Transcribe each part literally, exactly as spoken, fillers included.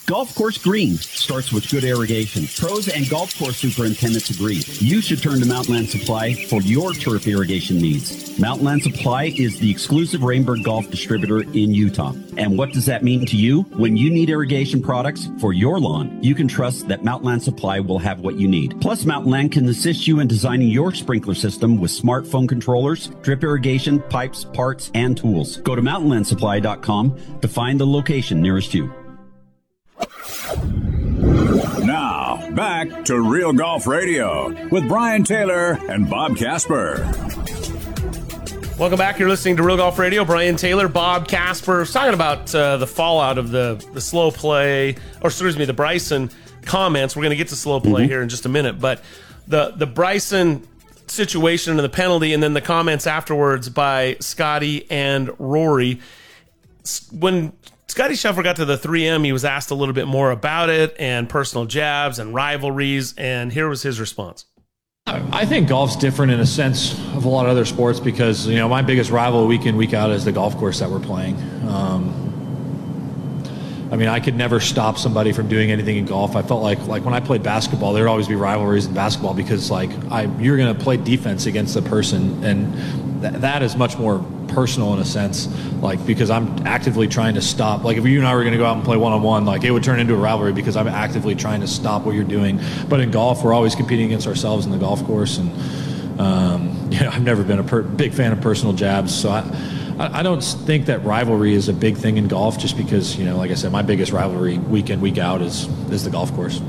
Golf course green starts with good irrigation. Pros and golf course superintendents agree. You should turn to Mountainland Supply for your turf irrigation needs. Mountainland Supply is the exclusive Rainbird Golf distributor in Utah. And what does that mean to you? When you need irrigation products for your lawn, you can trust that Mountainland Supply will have what you need. Plus, Mountainland can assist you in designing your sprinkler system with smartphone controllers, drip irrigation, pipes, parts, and tools. Go to mountainland supply dot com to find the location nearest you. Now, back to Real Golf Radio with Brian Taylor and Bob Casper. Welcome back. You're listening to Real Golf Radio. Brian Taylor, Bob Casper. Talking about uh, the fallout of the, the slow play, or excuse me, the Bryson comments. We're going to get to slow play mm-hmm. here in just a minute. But the, the Bryson situation and the penalty, and then the comments afterwards by Scotty and Rory. When Scotty Scheffler got to the three M, he was asked a little bit more about it and personal jabs and rivalries, and here was his response. I think golf's different in a sense of a lot of other sports because, you know, my biggest rival week in, week out is the golf course that we're playing. Um, I mean, I could never stop somebody from doing anything in golf. I felt like like when I played basketball, there would always be rivalries in basketball because, like, I you're going to play defense against the person, and th- that is much more personal in a sense, like, because I'm actively trying to stop. Like, if you and I were going to go out and play one-on-one, like, it would turn into a rivalry because I'm actively trying to stop what you're doing. But in golf, we're always competing against ourselves in the golf course, and um, you know, I've never been a per- big fan of personal jabs, so I I don't think that rivalry is a big thing in golf just because, you know, like I said, my biggest rivalry week in, week out is is the golf course.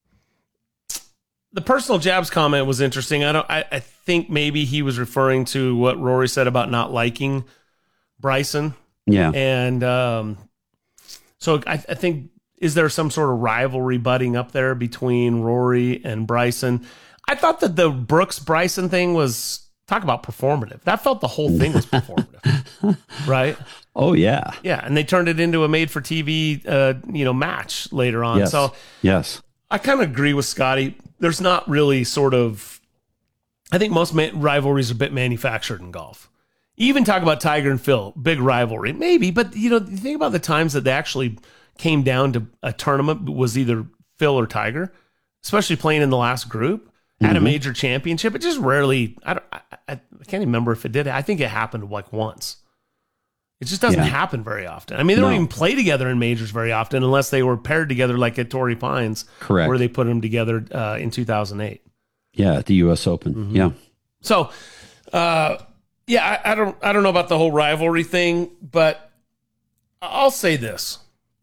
The personal jabs comment was interesting. I don't. I, I think maybe he was referring to what Rory said about not liking Bryson. Yeah. And um, so I, I think, is there some sort of rivalry budding up there between Rory and Bryson? I thought that the Brooks-Bryson thing was... Talk about performative. That felt the whole thing was performative, right? Oh, yeah. Yeah, and they turned it into a made-for-T V uh, you know, match later on. Yes. So yes. I kind of agree with Scotty. There's not really sort of... I think most ma- rivalries are a bit manufactured in golf. Even talk about Tiger and Phil, big rivalry. Maybe, but you know, you think about the times that they actually came down to a tournament was either Phil or Tiger, especially playing in the last group. At a major championship, it just rarely. I, don't, I, I can't even remember if it did. I think it happened like once. It just doesn't yeah. happen very often. I mean, they no. don't even play together in majors very often unless they were paired together, like at Torrey Pines, correct? Where they put them together uh, in two thousand eight. Yeah, at the U S Open. Mm-hmm. Yeah. So, uh, yeah, I, I don't, I don't know about the whole rivalry thing, but I'll say this.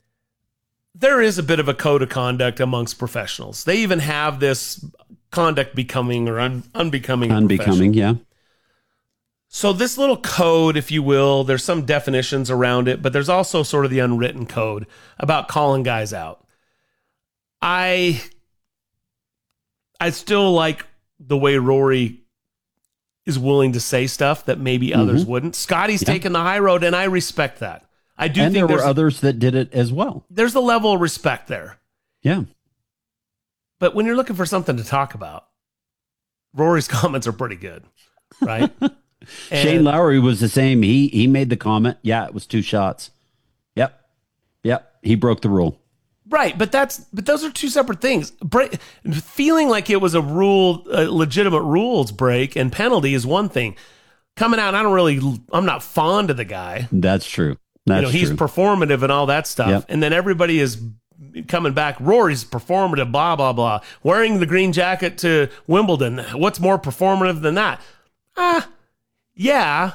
There is a bit of a code of conduct amongst professionals. They even have this conduct becoming or un, unbecoming. Unbecoming, yeah. So this little code, if you will, there's some definitions around it, but there's also sort of the unwritten code about calling guys out. I, I still like the way Rory is willing to say stuff that maybe mm-hmm. others wouldn't. Scotty's yeah. taking the high road, and I respect that. I do and think there were others that did it as well. There's a level of respect there. Yeah. But when you're looking for something to talk about, Rory's comments are pretty good, right? Shane Lowry was the same. He he made the comment, yeah, it was two shots. Yep. Yep. He broke the rule. Right, but that's but those are two separate things. Break, feeling like it was a rule, a legitimate rules break and penalty is one thing. Coming out, I don't really, I'm not fond of the guy. That's true. That's you know, he's true. performative and all that stuff. Yep. And then everybody is coming back. Rory's performative, blah, blah, blah. Wearing the green jacket to Wimbledon. What's more performative than that? Ah, yeah,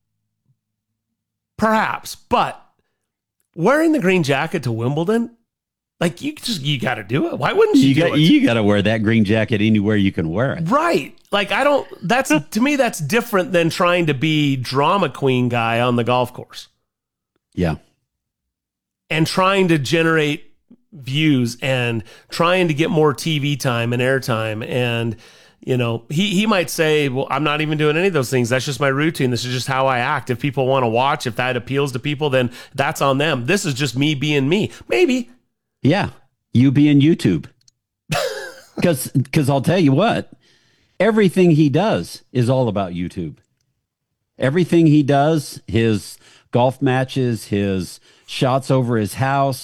perhaps. But wearing the green jacket to Wimbledon, like you just, you got to do it. Why wouldn't you, you do got, it? You got to wear that green jacket anywhere you can wear it. Right. Like I don't, that's, to me, that's different than trying to be drama queen guy on the golf course. Yeah. And trying to generate views and trying to get more T V time and airtime. And, you know, he, he might say, well, I'm not even doing any of those things. That's just my routine. This is just how I act. If people want to watch, if that appeals to people, then that's on them. This is just me being me. Maybe. Yeah. You being YouTube. Because because I'll tell you what, everything he does is all about YouTube. Everything he does, his golf matches, his shots over his house,